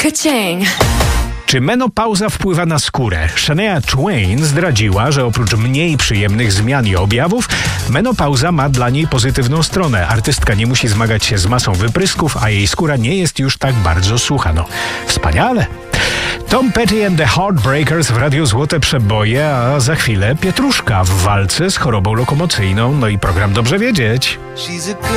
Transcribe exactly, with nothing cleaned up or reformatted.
Ka-ching. Czy menopauza wpływa na skórę? Shania Twain zdradziła, że oprócz mniej przyjemnych zmian i objawów, menopauza ma dla niej pozytywną stronę. Artystka nie musi zmagać się z masą wyprysków, a jej skóra nie jest już tak bardzo sucha. No, wspaniale! Tom Petty and the Heartbreakers w Radiu Złote Przeboje, a za chwilę Pietruszka w walce z chorobą lokomocyjną. No i program Dobrze Wiedzieć.